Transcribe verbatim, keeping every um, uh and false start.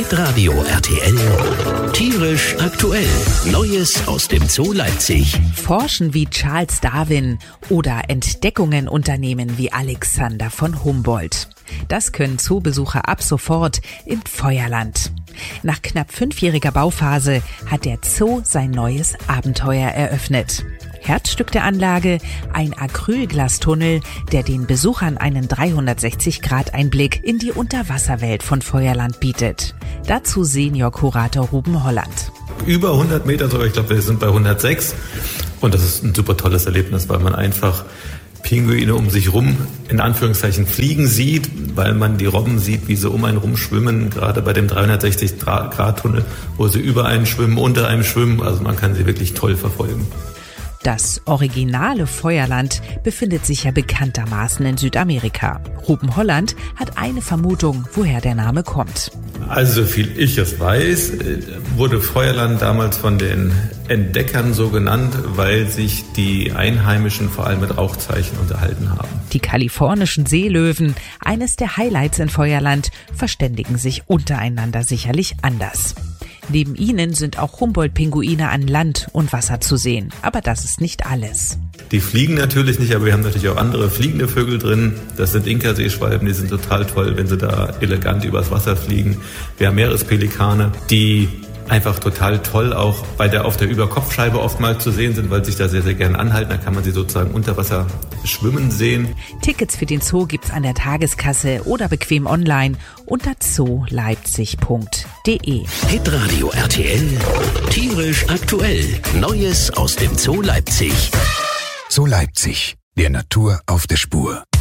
Hitradio R T L, tierisch aktuell. Neues aus dem Zoo Leipzig. Forschen wie Charles Darwin oder Entdeckungen unternehmen wie Alexander von Humboldt. Das können Zoobesucher ab sofort in Feuerland. Nach knapp fünfjähriger Bauphase hat der Zoo sein neues Abenteuer eröffnet. Herzstück der Anlage, ein Acrylglastunnel, der den Besuchern einen dreihundertsechzig Grad Einblick in die Unterwasserwelt von Feuerland bietet. Dazu Senior-Kurator Ruben Holland. Über hundert Meter sogar, ich glaube, wir sind bei hundertsechs. Und das ist ein super tolles Erlebnis, weil man einfach Pinguine um sich rum, in Anführungszeichen, fliegen sieht, weil man die Robben sieht, wie sie um einen rum schwimmen, gerade bei dem dreihundertsechzig Grad Tunnel, wo sie über einen schwimmen, unter einem schwimmen. Also man kann sie wirklich toll verfolgen. Das originale Feuerland befindet sich ja bekanntermaßen in Südamerika. Ruben Holland hat eine Vermutung, woher der Name kommt. Also, so viel ich es weiß, wurde Feuerland damals von den Entdeckern so genannt, weil sich die Einheimischen vor allem mit Rauchzeichen unterhalten haben. Die kalifornischen Seelöwen, eines der Highlights in Feuerland, verständigen sich untereinander sicherlich anders. Neben ihnen sind auch Humboldt-Pinguine an Land und Wasser zu sehen. Aber das ist nicht alles. Die fliegen natürlich nicht, aber wir haben natürlich auch andere fliegende Vögel drin. Das sind Inka-Seeschwalben, die sind total toll, wenn sie da elegant übers Wasser fliegen. Wir haben Meerespelikane, die einfach total toll auch bei der auf der Überkopfscheibe oftmals zu sehen sind, weil sich da sehr, sehr gerne anhalten. Da kann man sie sozusagen unter Wasser schwimmen sehen. Tickets für den Zoo gibt's an der Tageskasse oder bequem online unter zoo leipzig punkt de. Hitradio R T L, tierisch aktuell. Neues aus dem Zoo Leipzig. Zoo Leipzig, der Natur auf der Spur.